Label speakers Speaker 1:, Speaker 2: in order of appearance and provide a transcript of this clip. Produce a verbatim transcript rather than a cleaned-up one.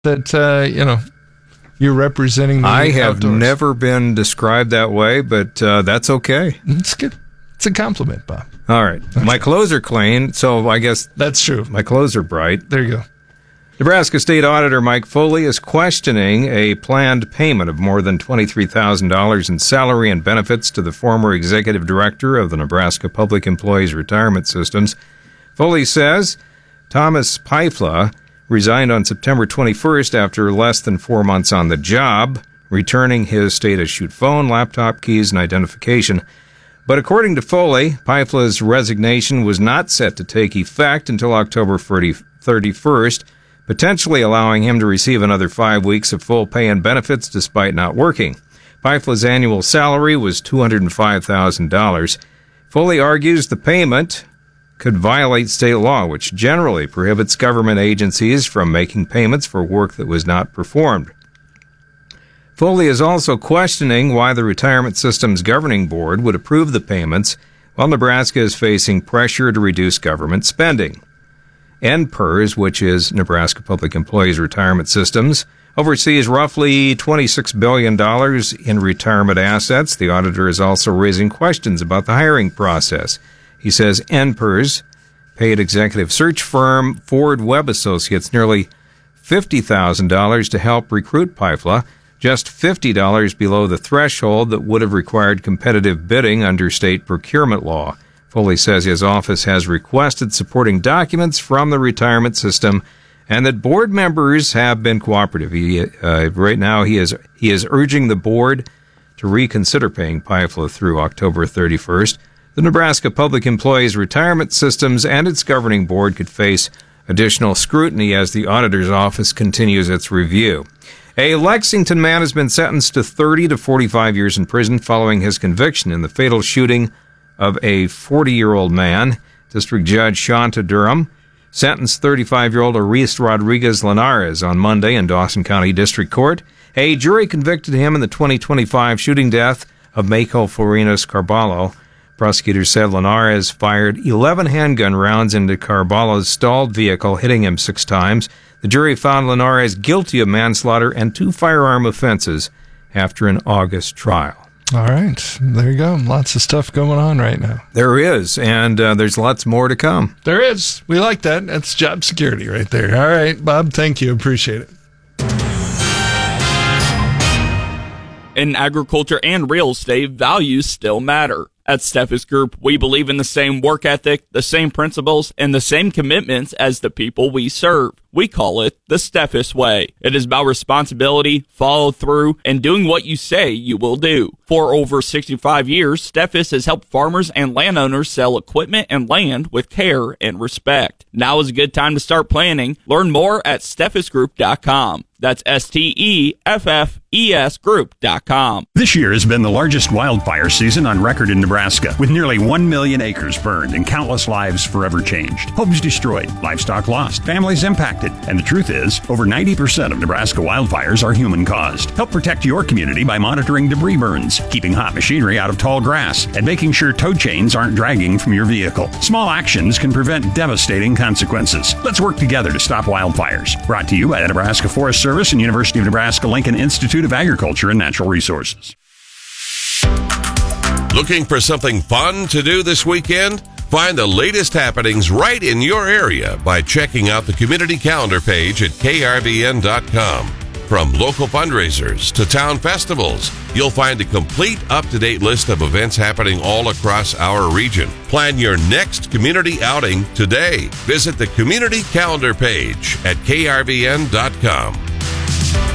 Speaker 1: that, uh, you know, you're representing the
Speaker 2: I have
Speaker 1: outdoors.
Speaker 2: never been described that way, but uh, that's okay.
Speaker 1: It's good. It's a compliment, Bob.
Speaker 2: All right.
Speaker 1: Okay.
Speaker 2: My clothes are clean, so I guess
Speaker 1: that's true.
Speaker 2: My clothes are bright.
Speaker 1: There you go.
Speaker 2: Nebraska State Auditor Mike Foley is questioning a planned payment of more than twenty-three thousand dollars in salary and benefits to the former executive director of the Nebraska Public Employees Retirement Systems. Foley says Thomas Pyfla resigned on September twenty-first after less than four months on the job, returning his state-issued phone, laptop keys, and identification. But according to Foley, Pyfla's resignation was not set to take effect until October thirty-first, potentially allowing him to receive another five weeks of full pay and benefits despite not working. Pyfla's annual salary was two hundred five thousand dollars. Foley argues the payment could violate state law, which generally prohibits government agencies from making payments for work that was not performed. Foley is also questioning why the Retirement Systems Governing Board would approve the payments while Nebraska is facing pressure to reduce government spending. N P E R S, which is Nebraska Public Employees Retirement Systems, oversees roughly twenty-six billion dollars in retirement assets. The auditor is also raising questions about the hiring process. He says N P E R S paid executive search firm Ford Web Associates nearly fifty thousand dollars to help recruit Pyfla, just fifty dollars below the threshold that would have required competitive bidding under state procurement law. Foley says his office has requested supporting documents from the retirement system and that board members have been cooperative. He, uh, right now, he is he is urging the board to reconsider paying Pyfla through October thirty-first. The Nebraska Public Employees Retirement Systems and its governing board could face additional scrutiny as the auditor's office continues its review. A Lexington man has been sentenced to thirty to forty-five years in prison following his conviction in the fatal shooting of a forty-year-old man. District Judge Shanta Durham sentenced thirty-five-year-old Aris Rodriguez Linares on Monday in Dawson County District Court. A jury convicted him in the twenty twenty-five shooting death of Mayco Florinas Carballo. Prosecutors said Linares fired eleven handgun rounds into Carballo's stalled vehicle, hitting him six times. The jury found Linares guilty of manslaughter and two firearm offenses after an August trial.
Speaker 1: All right. There you go. Lots of stuff going on right now.
Speaker 2: There is, and uh, there's lots more to come.
Speaker 1: There is. We like that. That's job security right there. All right, Bob, thank you. Appreciate it.
Speaker 3: In agriculture and real estate, values still matter. At Steffes Group, we believe in the same work ethic, the same principles, and the same commitments as the people we serve. We call it the Steffes Way. It is about responsibility, follow through, and doing what you say you will do. For over sixty-five years, Steffes has helped farmers and landowners sell equipment and land with care and respect. Now is a good time to start planning. Learn more at steffes group dot com. That's S T E F F E S group dot com.
Speaker 4: This year has been the largest wildfire season on record in Nebraska, with nearly one million acres burned and countless lives forever changed. Homes destroyed, livestock lost, families impacted. And the truth is, over ninety percent of Nebraska wildfires are human-caused. Help protect your community by monitoring debris burns, keeping hot machinery out of tall grass, and making sure tow chains aren't dragging from your vehicle. Small actions can prevent devastating consequences. Let's work together to stop wildfires. Brought to you by the Nebraska Forest Service and University of Nebraska-Lincoln Institute of Agriculture and Natural Resources.
Speaker 5: Looking for something fun to do this weekend? Find the latest happenings right in your area by checking out the community calendar page at K R V N dot com. From local fundraisers to town festivals, you'll find a complete up-to-date list of events happening all across our region. Plan your next community outing today. Visit the community calendar page at K R V N dot com.